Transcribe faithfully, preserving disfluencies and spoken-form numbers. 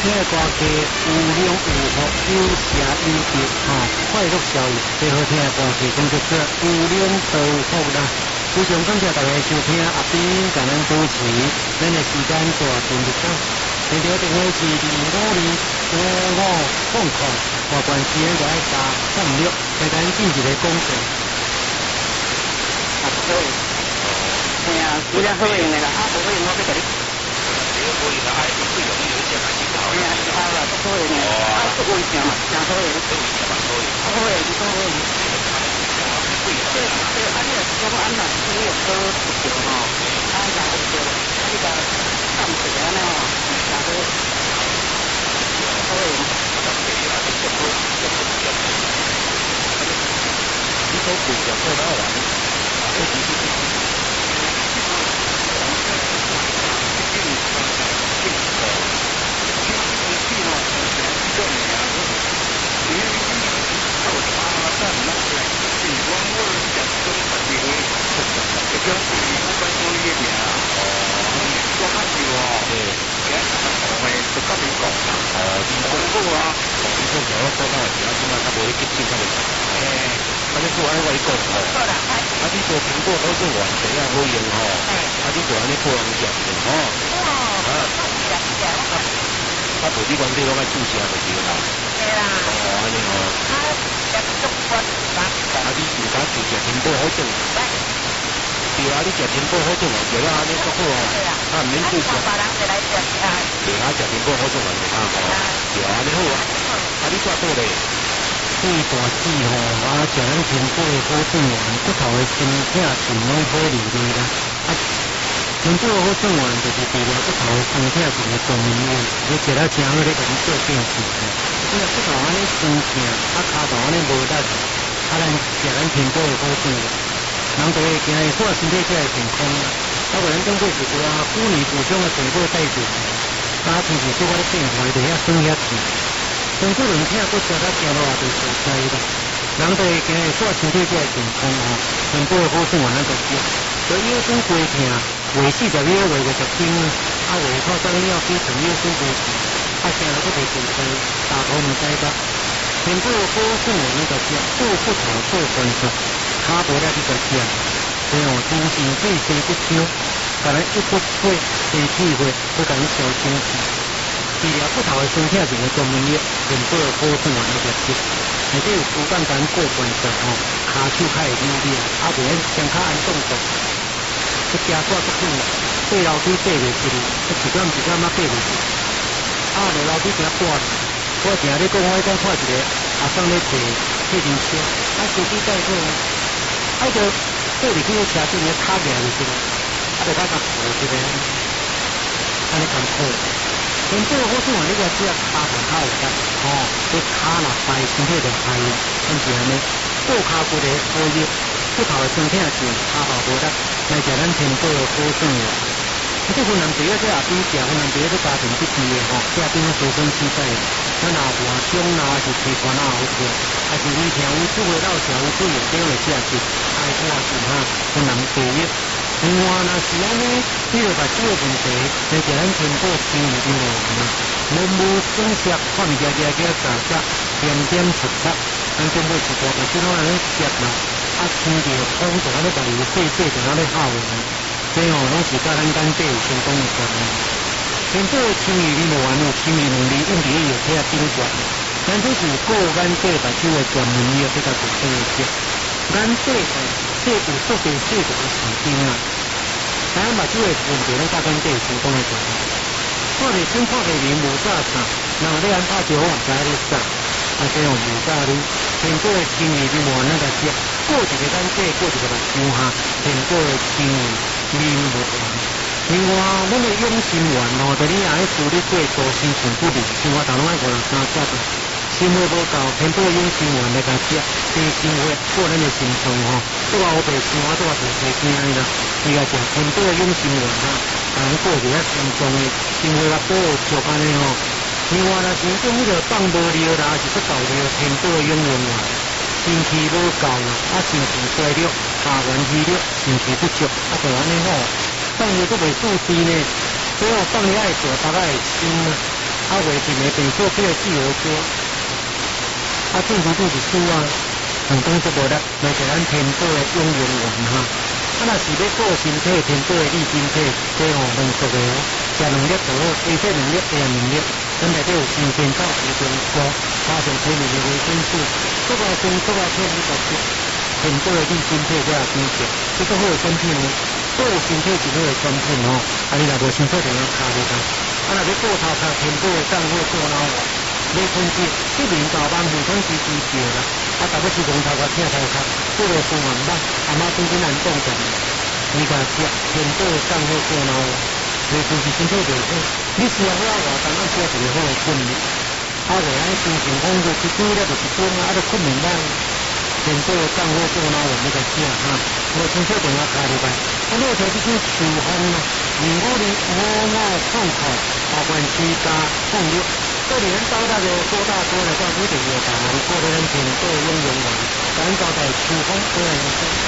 听的歌曲有量有福，有声有质，吼，快乐逍遥，最好听的歌曲讲做说有量有福啦。非常感谢大家收听阿斌甲咱主持，咱的时间大进入到，电条电话是二五二五五放空，大关时间就爱加三六，来咱进一个广告。啊，好，系啊，有了好用的啦，啊，无好用我要甲你。 这个可以啦，哎，你不容易有些买镜头。 哎呀，好啦，不好用的，啊，不危险嘛，真好用， 都危险嘛，所以。 好用，不好用。对对，安尼是讲安那是你有好不着吼，啊，然后就啊，你甲放一个安尼吼，然后好用。 你都不讲过到了，这其实是。啊，你做安尼讲吼，啊，你做苹果好做完全啊好用吼，啊，你做安尼不容易吼，啊，啊，无你讲这拢爱注射就对啦， 对啦， 哦，安尼吼， 啊，也足关啦， 啊，你自家自食苹果好种，对啊，你食苹果好种啊，食了安尼足好哦，啊，唔免注射， 别人就来食啊， 对啊，食苹果好种完就啱吼，对啊，安尼好啊，啊，你抓到咧。 对大姊吼，啊，食咱苹果的好转完，骨头的身体是拢好利利啦。啊，苹果好转完就是除了骨头的身体是个重要的，你食了正好咧，甲你做变质的。你若骨头安尼酸痛，啊，骹头安尼无力，啊，咱食咱苹果的好转完，人就会惊会破身体才会健康啦。啊，不然种过是有啊，妇女补充的水果带进来，啊，平时做个变化就遐酸遐甜。身躯轮听搁食到行路也袂受灾啦，人就会惊会破身体才会健康吼。苹果的好转完咱就食，就腰酸背痛，胃四十秒胃就十斤啊，胃口怎样要变成腰酸背痛，啊，行路搁袂顺畅，大头唔知得。苹果的好转完咱就食，做骨头做关节，骹无了你就食。这样精神水洗不少，甲咱一骨血、生气血，搁甲咱消清气。治疗骨头的身体是个专门药，苹果的好转完就食，内底有猪肝胆过关节吼，骹手较会溜溜，啊袂双骹安动作，去行煞足紧，爬楼梯爬袂起哩，一段一段仔爬袂起，啊落楼梯真大哩，我正咧讲，我迄天看一个阿桑咧坐计程车，啊司机载好，啊就坐入去个车顶咧卡起来就是，啊就甲甲扶一个，安尼艰苦。苹果好转完你个只骹盘较有力，吼，你骹若坏，身体就坏啦，咱是安尼。顾骹骨的好热，骨头的身体是骹头无力，来食咱苹果的好转完。啊，这分人第一这也比食分人第一这家庭不济的吼，这边随身携带，咱若换胸啦是皮穿啊好吃，还是胃疼胃煮的老小胃煮的这样的食是爱看是哈，分人第一。另外，若是安尼，你著把这个问题，来食咱苹果青鱼的话呢，人无损失，看唔家家家杂杂，点点出出，咱根本是大部分拢安尼食啦，啊，青着风就安尼白油细细就安尼好的，这样拢是甲咱眼底有相当的关系。苹果青鱼的话呢，青鱼两粒用伫药体啊顶悬，咱这是顾眼底白手的专门药，比较做这个食。眼底这有特别细个神经啊。咱目睭的问题，咱甲眼底有相当的关系。看袂清、看袂明，无早啥，然后你安拍招呼，唔知你啥，啊这样无早你。苹果的青鱼你换那个食，过一个眼底，过一个目睭哈，苹果的青鱼啉无完。另外，阮的养心丸吼，就你安尼处理过度心存不宁，生活头拢爱五六三节的。心血无够，苹果养心丸来甲食，低心血，过咱的心脏吼，做啊好白生活，做啊做白惊的啦。伊个食苹果养心丸啦，啊，过一个心脏的心血啊保护足安尼吼。另外若是种迄个放无尿啦，是不够尿，苹果养心丸，肾气无够啦，啊肾气衰弱，下元气弱，肾气不足，啊就安尼吼。放尿都袂注意呢，最后放尿爱做，大概会心啊。 啊袂定的变做起来自由多，啊政府就是输啊，很讲这无力，就是咱天保的永远源哈。啊若是要顾身体，天保的利身体，这吼两属的哦，食两粒就好，维生两粒，营养两粒，咱内底有新鲜草、鱼中菇，加上体内的维生素，各个中各个片你都吃。天保的利身体才有变质，这个好的产品呢，顾身体是好的产品哦。啊你若无清楚就要卡你看。啊，若要顾头壳天保的脏货过脑活，要春节一年到晚互相支持着啦。啊，逐要是讲头壳疼头壳，做了循环吧，阿妈真正难讲着。你甲食天保的脏货过脑活，袂就是身体袂好。你食好啊，外当啊食一个好的困眠，啊袂安心情丰富，一煮了就是中啊，啊就困眠歹。天保的脏货过脑活你甲食哈，无清楚电话卡入来。啊，你有摕这种手风啊？零五零五五控号，保管居家控六，这里咱招待的多大多的话，一定有大，过来咱天保永永远，咱招待手风多人。